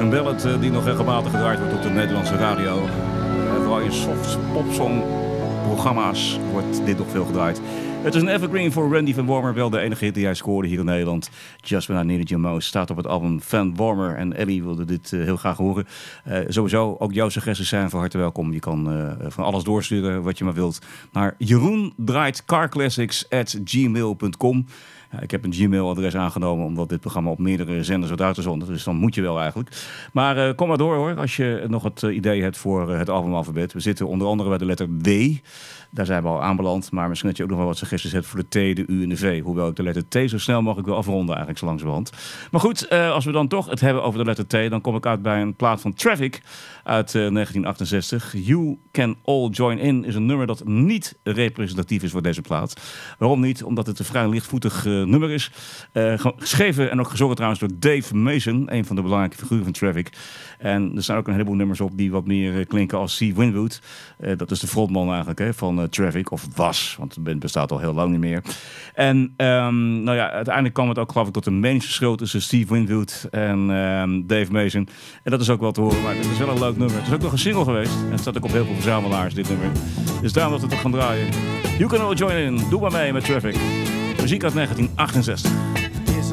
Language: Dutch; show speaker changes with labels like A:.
A: een ballad die nog regelmatig gedraaid wordt op de Nederlandse radio. Vooral in soft popsong programma's wordt dit nog veel gedraaid. Het is een evergreen voor Randy Van Warmer. Wel de enige hit die hij scoorde hier in Nederland. Just When I Needed You Most staat op het album Van Warmer. En Ellie wilde dit heel graag horen. Sowieso, ook jouw suggesties zijn van harte welkom. Je kan van alles doorsturen wat je maar wilt naar jeroendraaitcarclassics@gmail.com. Ja, ik heb een Gmail-adres aangenomen omdat dit programma op meerdere zenders wordt uitgezonden. Dus dan moet je wel eigenlijk. Maar kom maar door hoor, als je nog het idee hebt voor het albumalfabet. We zitten onder andere bij de letter W. Daar zijn we al aanbeland. Maar misschien dat je ook nog wel wat suggesties hebt voor de T, de U en de V. Hoewel ik de letter T zo snel mogelijk wil afronden eigenlijk zo langzamerhand. Maar goed, als we dan toch het hebben over de letter T, dan kom ik uit bij een plaat van Traffic uit 1968. You Can All Join In is een nummer dat niet representatief is voor deze plaat. Waarom niet? Omdat het een vrij lichtvoetig nummer is. Geschreven en ook gezongen trouwens door Dave Mason, een van de belangrijke figuren van Traffic. En er staan ook een heleboel nummers op die wat meer klinken als Steve Winwood. Dat is de frontman eigenlijk van Traffic, of was, want de band bestaat al heel lang niet meer. En nou ja, uiteindelijk kwam het ook geloof ik tot een meningsverschil tussen Steve Winwood en Dave Mason. En dat is ook wel te horen, maar het is wel een leuk nummer. Het is ook nog een single geweest en het staat ook op heel veel verzamelaars, dit nummer. Dus daarom dat we het ook gaan draaien. You Can All Join In, doe maar mee met Traffic. Muziek uit 1968.